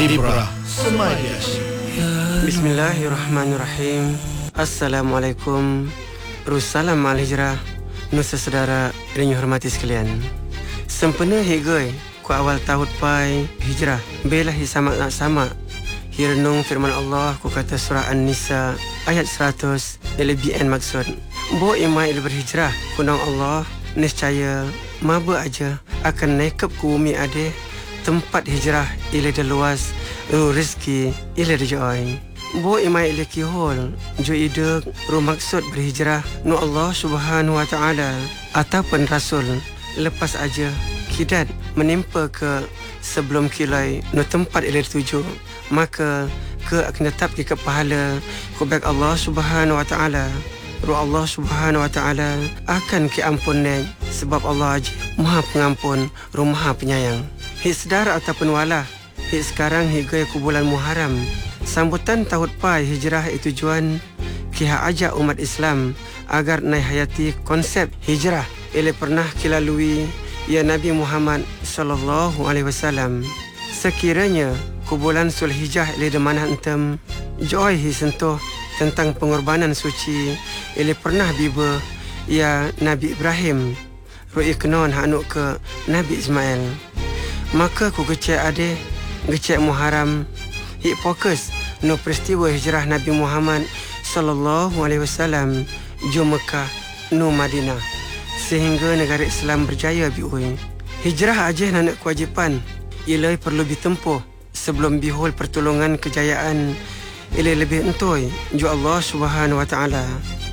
Ibrah Semadiasi. Bismillahirrahmanirrahim. Assalamualaikum. Russalam al-hijrah. Nusa saudara dan yang hormati sekalian. Sempena higoi ku awal tahun pai hijrah. Belah hisamak nak sama. Hirenung firman Allah ku kata surah An-Nisa ayat 100 LBN maksud. Bo imai berhijrah kunang Allah niscaya maba aja akan naikap ku bumi ade tempat hijrah ila de luas rezeki ila de joy. Bo imai ila kihol jo ide ru maksud berhijrah nu Allah Subhanahu wa taala ataupun rasul lepas aja kidat menimpa ke sebelum kilai nu tempat ila dituju, maka ke akan tetap ke pahala kubak Allah Subhanahu wa taala. Ru Allah Subhanahu wa taala akan ke ampunnya sebab Allah aja Maha Pengampun, ru Maha Penyayang. Hik sedar ataupun wala, hik sekarang hingga ke bulan Muharram, sambutan tahun pai hijrah itu tujuan kiha ajak umat Islam agar naik hayati konsep hijrah ia pernah kilalui ya Nabi Muhammad sallallahu alaihi wasallam. Sekiranya ke bulan Zulhijjah ia di mana entem joy hi sentuh tentang pengorbanan suci ia pernah biba ya Nabi Ibrahim roi kenon hanuk ke Nabi Ismail. Maka ku gecek ade gecek Muharram hik fokus no peristiwa hijrah Nabi Muhammad sallallahu alaihi wasallam jo Mekah no Madinah sehingga negara Islam berjaya biui. Hijrah aja nak kewajipan ia perlu ditempuh sebelum bihul pertolongan kejayaan ia lebih entoi jo Allah Subhanahu wa taala.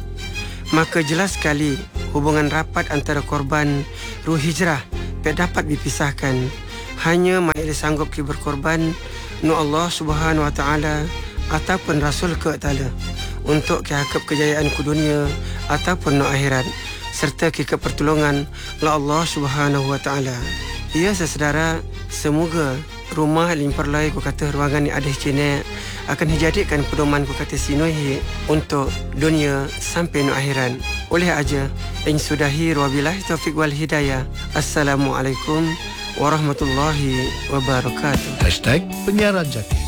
Maka jelas sekali hubungan rapat antara korban ruh hijrah tak dapat dipisahkan. Hanya mai sanggup ki berkorban nu Allah Subhanahu wa taala ataupun rasul ke taala untuk ki hakap kejayaan ku dunia ataupun nu akhirat serta ki pertolongan la Allah Subhanahu wa taala. Ya saudara, semoga rumah limperlai ku kata ruangan ni ada cina akan dijadikan pedoman ku kata sinoi untuk dunia sampai nu akhirat. Oleh aja yang sudahi wabillahi taufik wal hidayah. Assalamualaikum warahmatullahi wabarakatuh. #Penyiaran Jati.